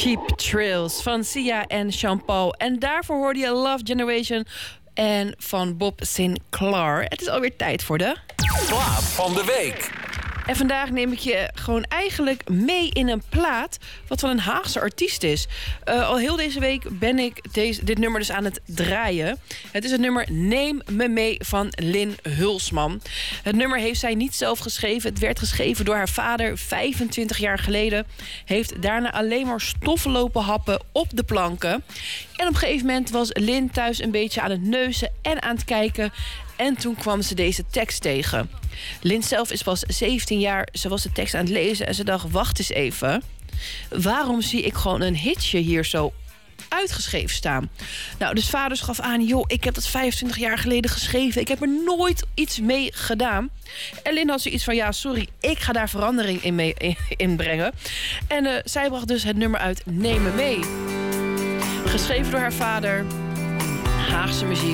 Cheap Thrills van Sia en Jean-Paul. En daarvoor hoorde je Love Generation en van Bob Sinclair. Het is alweer tijd voor de Plaat van de week. En vandaag neem ik je gewoon eigenlijk mee in een plaat wat van een Haagse artiest is. Al heel deze week ben ik dit nummer dus aan het draaien. Het is het nummer Neem me mee van Lin Hulsman. Het nummer heeft zij niet zelf geschreven. Het werd geschreven door haar vader 25 jaar geleden. Heeft daarna alleen maar stoffen lopen happen op de planken. En op een gegeven moment was Lin thuis een beetje aan het neuzen en aan het kijken. En toen kwam ze deze tekst tegen. Lin zelf is pas 17 jaar. Ze was de tekst aan het lezen en ze dacht, wacht eens even. Waarom zie ik gewoon een hitje hier zo uitgeschreven staan? Nou, dus vader gaf aan, joh, ik heb dat 25 jaar geleden geschreven. Ik heb er nooit iets mee gedaan. En Lin had zoiets van, ja, sorry, ik ga daar verandering in brengen. En zij bracht dus het nummer uit Neem me mee. Geschreven door haar vader. Haagse muziek.